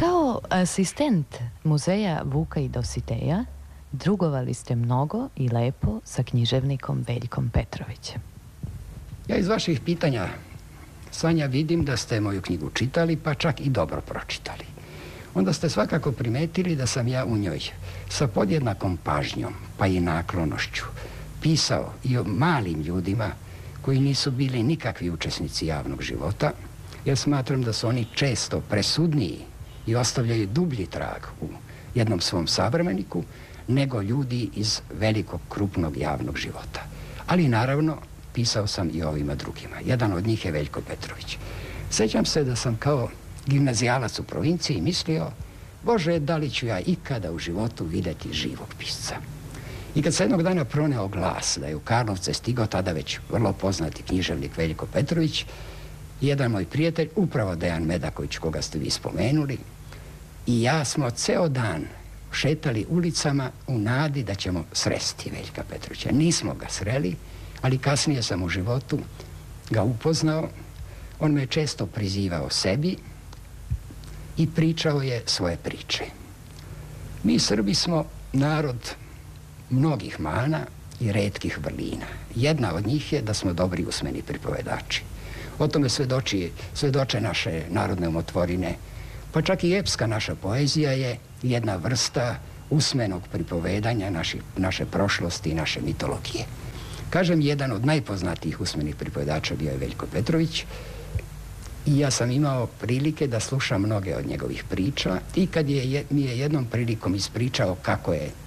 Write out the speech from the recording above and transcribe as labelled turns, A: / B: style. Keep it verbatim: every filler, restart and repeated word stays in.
A: Kao asistent muzeja Vuka i Dositeja drugovali ste mnogo i lepo sa književnikom Veljkom Petrovićem.
B: Ja iz vaših pitanja, Sanja, vidim da ste moju knjigu čitali, pa čak i dobro pročitali. Onda ste svakako primetili da sam ja u njoj sa podjednakom pažnjom, pa i naklonošću, pisao i o malim ljudima koji nisu bili nikakvi učesnici javnog života, jer smatram da su oni često presudniji i ostavljaju dublji trag u jednom svom savremeniku nego ljudi iz velikog, krupnog javnog života. Ali naravno, pisao sam i o ovima drugima. Jedan od njih je Veljko Petrović. Sjećam se da sam kao gimnazijalac u provinciji mislio, Bože, da li ću ja ikada u životu vidjeti živog pisca. I kad se jednog dana proneo glas da je u Karlovce stigao tada već vrlo poznati književnik Veljko Petrović, jedan moj prijatelj, upravo Dejan Medaković, koga ste vi spomenuli, i ja smo ceo dan šetali ulicama u nadi da ćemo sresti Veljka Petrovića. Nismo ga sreli, ali kasnije sam u životu ga upoznao. On me često prizivao sebi i pričao je svoje priče. Mi Srbi smo narod mnogih mana i retkih vrlina. Jedna od njih je da smo dobri usmeni pripovedači. O tome svedoči, svedoče naše narodne umotvorine, pa čak i epska naša poezija je jedna vrsta usmenog pripovedanja naši, naše prošlosti i naše mitologije. Kažem, jedan od najpoznatijih usmenih pripovedača bio je Veljko Petrović i ja sam imao prilike da slušam mnoge od njegovih priča i kad je, mi je jednom prilikom ispričao kako je